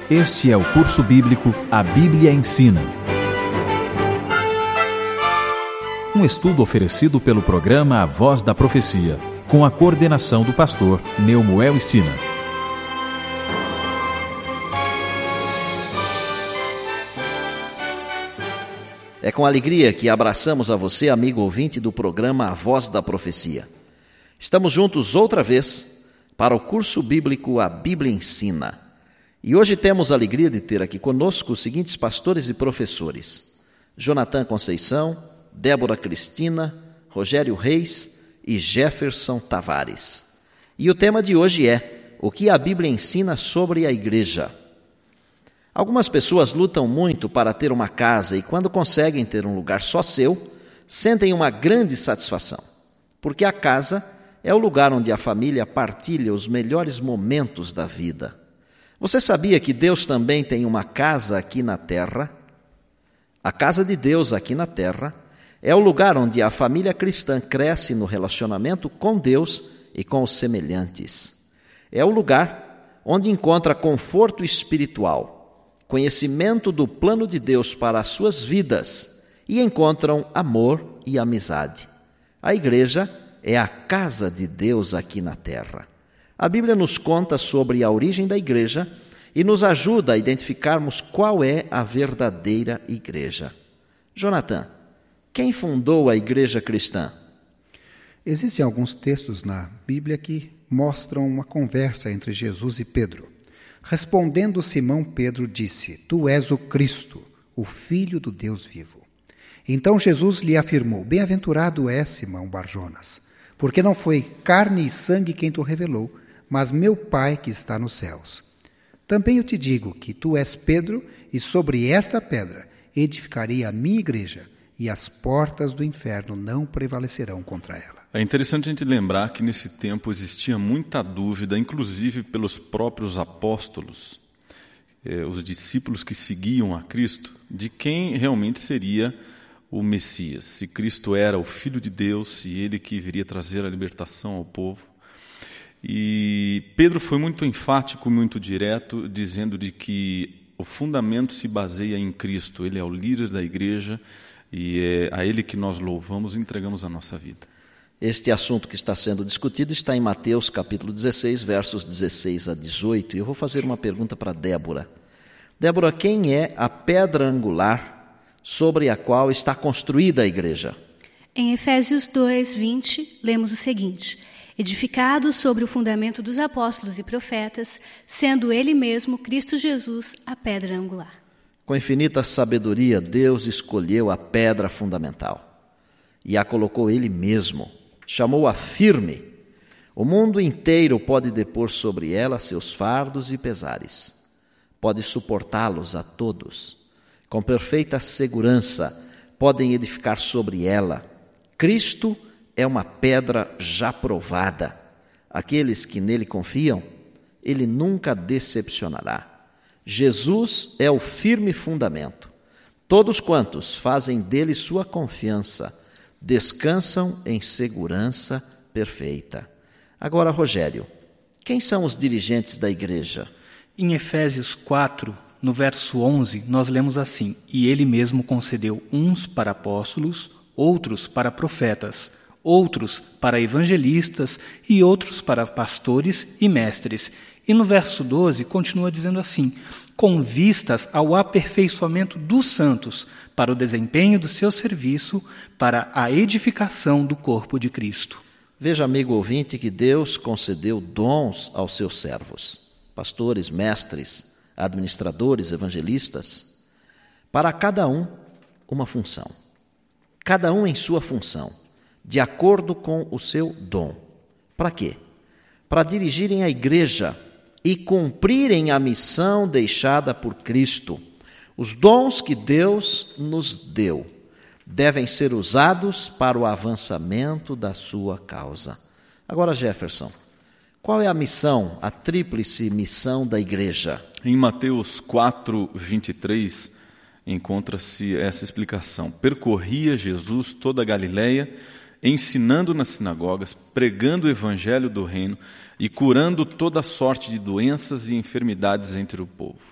Este é o curso bíblico A Bíblia Ensina. Um estudo oferecido pelo programa A Voz da Profecia, com a coordenação do pastor Neumuel Stina. É com alegria que abraçamos a você, amigo ouvinte do programa A Voz da Profecia. Estamos juntos outra vez para o curso bíblico A Bíblia Ensina. E hoje temos a alegria de ter aqui conosco os seguintes pastores e professores: Jonathan Conceição, Débora Cristina, Rogério Reis e Jefferson Tavares. E o tema de hoje é: o que a Bíblia ensina sobre a igreja? Algumas pessoas lutam muito para ter uma casa e, quando conseguem ter um lugar só seu, sentem uma grande satisfação, porque a casa é o lugar onde a família partilha os melhores momentos da vida. Você sabia que Deus também tem uma casa aqui na terra? A casa de Deus aqui na terra é o lugar onde a família cristã cresce no relacionamento com Deus e com os semelhantes. É o lugar onde encontra conforto espiritual, conhecimento do plano de Deus para as suas vidas e encontram amor e amizade. A igreja é a casa de Deus aqui na terra. A Bíblia nos conta sobre a origem da igreja e nos ajuda a identificarmos qual é a verdadeira igreja. Jonathan, quem fundou a igreja cristã? Existem alguns textos na Bíblia que mostram uma conversa entre Jesus e Pedro. Respondendo Simão, Pedro disse: Tu és o Cristo, o Filho do Deus vivo. Então Jesus lhe afirmou: Bem-aventurado és, Simão Barjonas, porque não foi carne e sangue quem te revelou, mas meu Pai que está nos céus. Também eu te digo que tu és Pedro, e sobre esta pedra edificarei a minha igreja, e as portas do inferno não prevalecerão contra ela. É interessante a gente lembrar que nesse tempo existia muita dúvida, inclusive pelos próprios apóstolos, os discípulos que seguiam a Cristo, de quem realmente seria o Messias, se Cristo era o Filho de Deus, se ele que viria trazer a libertação ao povo. E Pedro foi muito enfático, muito direto, dizendo de que o fundamento se baseia em Cristo. Ele é o líder da igreja e é a ele que nós louvamos e entregamos a nossa vida. Este assunto que está sendo discutido está em Mateus capítulo 16, versos 16 a 18. E eu vou fazer uma pergunta para Débora. Débora, quem é a pedra angular sobre a qual está construída a igreja? Em Efésios 2, 20, lemos o seguinte: edificado sobre o fundamento dos apóstolos e profetas, sendo ele mesmo, Cristo Jesus, a pedra angular. Com infinita sabedoria, Deus escolheu a pedra fundamental e a colocou ele mesmo, chamou-a firme. O mundo inteiro pode depor sobre ela seus fardos e pesares, pode suportá-los a todos. Com perfeita segurança, podem edificar sobre ela. Cristo é uma pedra já provada. Aqueles que nele confiam, ele nunca decepcionará. Jesus é o firme fundamento. Todos quantos fazem dele sua confiança, descansam em segurança perfeita. Agora, Rogério, quem são os dirigentes da igreja? Em Efésios 4, no verso 11, nós lemos assim: E ele mesmo concedeu uns para apóstolos, outros para profetas, outros para evangelistas e outros para pastores e mestres. E no verso 12 continua dizendo assim: com vistas ao aperfeiçoamento dos santos, para o desempenho do seu serviço, para a edificação do corpo de Cristo. Veja, amigo ouvinte, que Deus concedeu dons aos seus servos, pastores, mestres, administradores, evangelistas, para cada um uma função, cada um em sua função, de acordo com o seu dom. Para quê? Para dirigirem a igreja e cumprirem a missão deixada por Cristo. Os dons que Deus nos deu devem ser usados para o avançamento da sua causa. Agora, Jefferson, qual é a missão, a tríplice missão da igreja? Em Mateus 4, 23, encontra-se essa explicação. Percorria Jesus toda a Galileia, ensinando nas sinagogas, pregando o evangelho do reino e curando toda sorte de doenças e enfermidades entre o povo.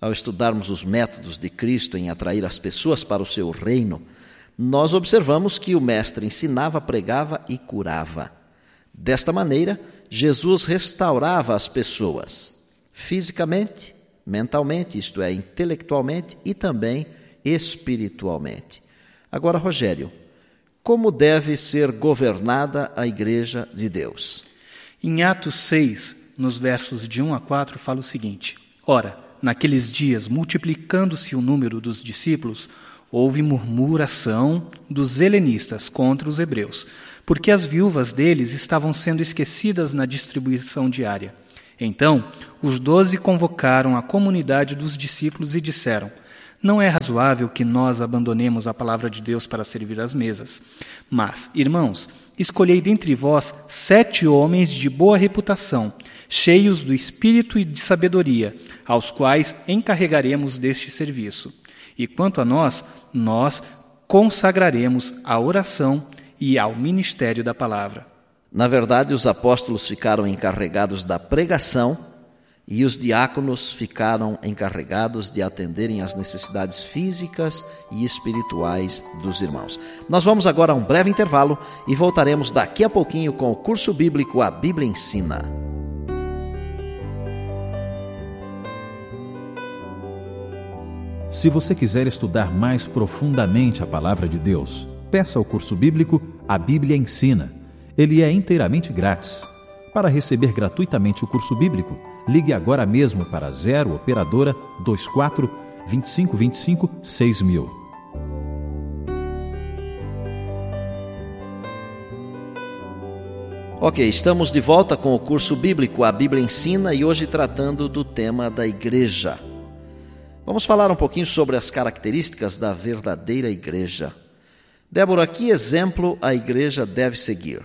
ao estudarmos os métodos de Cristo em atrair as pessoas para o seu reino, nós observamos que o Mestre ensinava, pregava e curava. Desta maneira, Jesus restaurava as pessoas, fisicamente, mentalmente, isto é, intelectualmente e também espiritualmente. Agora, Rogério, como deve ser governada a Igreja de Deus? Em Atos 6, nos versos de 1 a 4, fala o seguinte: Ora, naqueles dias, multiplicando-se o número dos discípulos, houve murmuração dos helenistas contra os hebreus, porque as viúvas deles estavam sendo esquecidas na distribuição diária. Então, os 12 convocaram a comunidade dos discípulos e disseram: Não é razoável que nós abandonemos a palavra de Deus para servir às mesas. Mas, irmãos, escolhei dentre vós 7 homens de boa reputação, cheios do espírito e de sabedoria, aos quais encarregaremos deste serviço. E quanto a nós consagraremos à oração e ao ministério da palavra. Na verdade, os apóstolos ficaram encarregados da pregação e os diáconos ficaram encarregados de atenderem às necessidades físicas e espirituais dos irmãos. Nós vamos agora a um breve intervalo e voltaremos daqui a pouquinho com o curso bíblico A Bíblia Ensina. Se você quiser estudar mais profundamente a Palavra de Deus, peça o curso bíblico A Bíblia Ensina. Ele é inteiramente grátis. Para receber gratuitamente o curso bíblico, ligue agora mesmo para 0 operadora 24 2525 6000. Ok, estamos de volta com o curso bíblico A Bíblia Ensina e hoje tratando do tema da igreja. Vamos falar um pouquinho sobre as características da verdadeira igreja. Débora, que exemplo a igreja deve seguir?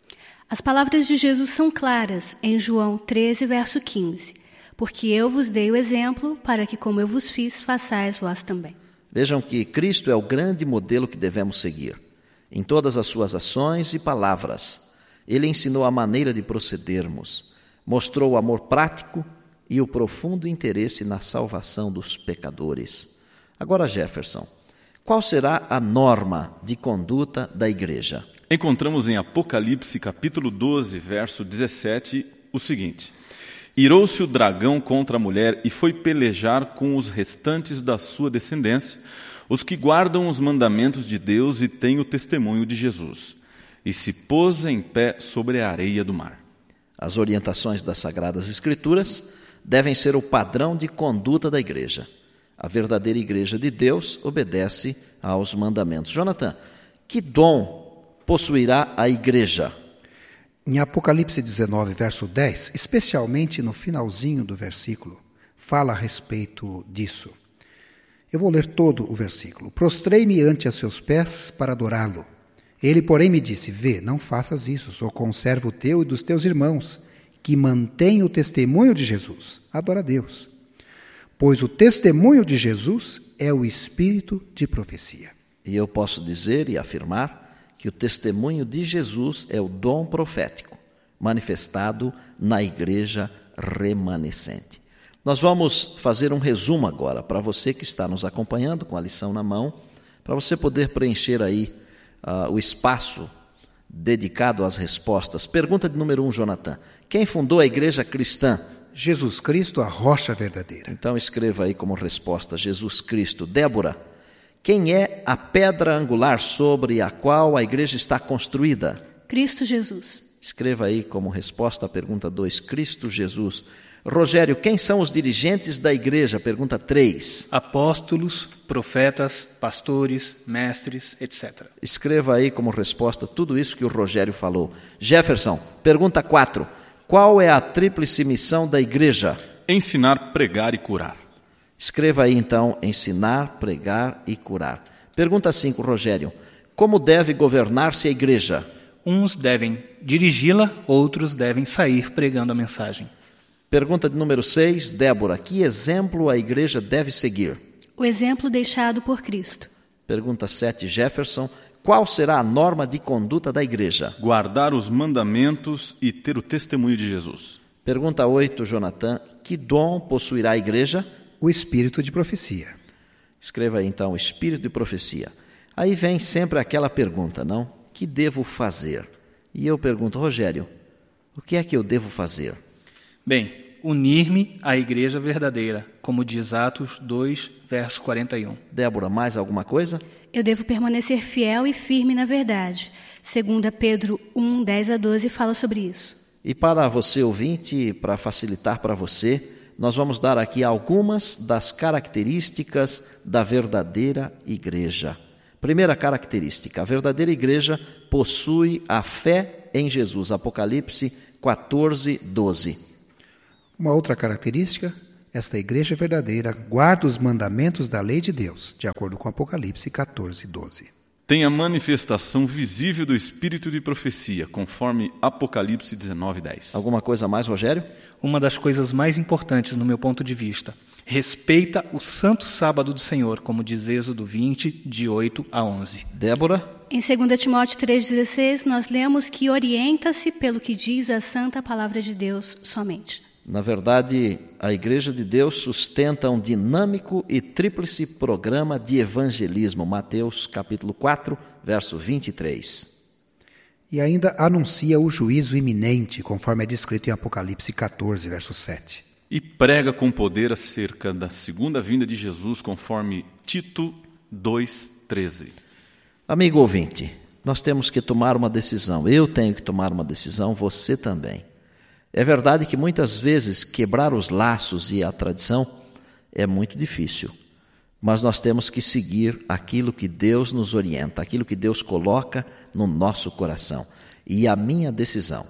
As palavras de Jesus são claras em João 13, verso 15. Porque eu vos dei o exemplo para que, como eu vos fiz, façais vós também. Vejam que Cristo é o grande modelo que devemos seguir. Em todas as suas ações e palavras, Ele ensinou a maneira de procedermos, mostrou o amor prático e o profundo interesse na salvação dos pecadores. Agora, Jefferson, qual será a norma de conduta da igreja? Encontramos em Apocalipse, capítulo 12, verso 17, o seguinte: Irou-se o dragão contra a mulher e foi pelejar com os restantes da sua descendência, os que guardam os mandamentos de Deus e têm o testemunho de Jesus, e se pôs em pé sobre a areia do mar. As orientações das Sagradas Escrituras devem ser o padrão de conduta da igreja. A verdadeira igreja de Deus obedece aos mandamentos. Jonathan, que dom possuirá a igreja? Em Apocalipse 19, verso 10, especialmente no finalzinho do versículo, fala a respeito disso. Eu vou ler todo o versículo. Prostrei-me ante a seus pés para adorá-lo. Ele, porém, me disse: Vê, não faças isso, sou conservo teu e dos teus irmãos, que mantém o testemunho de Jesus. Adora a Deus. Pois o testemunho de Jesus é o espírito de profecia. E eu posso dizer e afirmar que o testemunho de Jesus é o dom profético, manifestado na igreja remanescente. Nós vamos fazer um resumo agora, para você que está nos acompanhando com a lição na mão, para você poder preencher aí o espaço dedicado às respostas. Pergunta de número 1, Jonathan. Quem fundou a igreja cristã? Jesus Cristo, a rocha verdadeira. Então escreva aí como resposta: Jesus Cristo. Débora, quem é a pedra angular sobre a qual a igreja está construída? Cristo Jesus. Escreva aí como resposta a pergunta 2, Cristo Jesus. Rogério, quem são os dirigentes da igreja? Pergunta 3. Apóstolos, profetas, pastores, mestres, etc. Escreva aí como resposta tudo isso que o Rogério falou. Jefferson, pergunta 4. Qual é a tríplice missão da igreja? Ensinar, pregar e curar. Escreva aí então, ensinar, pregar e curar. Pergunta 5, Rogério. Como deve governar-se a igreja? Uns devem dirigi-la, outros devem sair pregando a mensagem. Pergunta de número 6, Débora, que exemplo a igreja deve seguir? O exemplo deixado por Cristo. Pergunta 7, Jefferson, qual será a norma de conduta da igreja? Guardar os mandamentos e ter o testemunho de Jesus. Pergunta 8, Jonathan, que dom possuirá a igreja? o espírito de profecia. Escreva aí então, espírito de profecia. Aí vem sempre aquela pergunta, não? Que devo fazer? E eu pergunto, Rogério, o que é que eu devo fazer? Bem, unir-me à igreja verdadeira, como diz Atos 2, verso 41. Débora, mais alguma coisa? Eu devo permanecer fiel e firme na verdade. 2 Pedro 1, 10 a 12 fala sobre isso. E para você ouvinte, para facilitar para você, nós vamos dar aqui algumas das características da verdadeira igreja. Primeira característica, a verdadeira igreja possui a fé em Jesus. Apocalipse 14, 12. Uma outra característica, esta igreja verdadeira guarda os mandamentos da lei de Deus, de acordo com Apocalipse 14, 12. Tem a manifestação visível do espírito de profecia, conforme Apocalipse 19, 10. Alguma coisa mais, Rogério? Uma das coisas mais importantes no meu ponto de vista, respeita o santo sábado do Senhor, como diz Êxodo 20, de 8 a 11. Débora? Em 2 Timóteo 3,16, nós lemos que orienta-se pelo que diz a santa palavra de Deus somente. Na verdade, a Igreja de Deus sustenta um dinâmico e tríplice programa de evangelismo. Mateus capítulo 4, verso 23. E ainda anuncia o juízo iminente, conforme é descrito em Apocalipse 14, verso 7. E prega com poder acerca da segunda vinda de Jesus, conforme Tito 2, 13. Amigo ouvinte, nós temos que tomar uma decisão. Eu tenho que tomar uma decisão, você também. É verdade que muitas vezes quebrar os laços e a tradição é muito difícil, mas nós temos que seguir aquilo que Deus nos orienta, aquilo que Deus coloca no nosso coração. E a minha decisão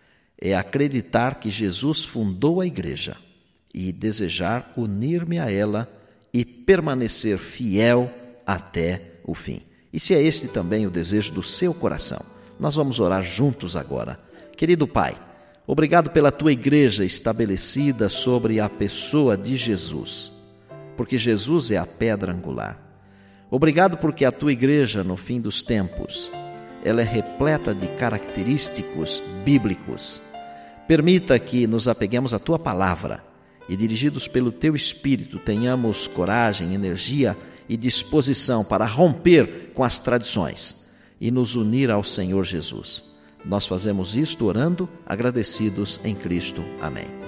é acreditar que Jesus fundou a igreja e desejar unir-me a ela e permanecer fiel até o fim. E se é este também o desejo do seu coração, nós vamos orar juntos agora. Querido Pai, obrigado pela tua igreja estabelecida sobre a pessoa de Jesus, porque Jesus é a pedra angular. Obrigado porque a tua igreja, no fim dos tempos, ela é repleta de característicos bíblicos. Permita que nos apeguemos à tua palavra e, dirigidos pelo teu Espírito, tenhamos coragem, energia e disposição para romper com as tradições e nos unir ao Senhor Jesus. Nós fazemos isto orando, agradecidos em Cristo. Amém.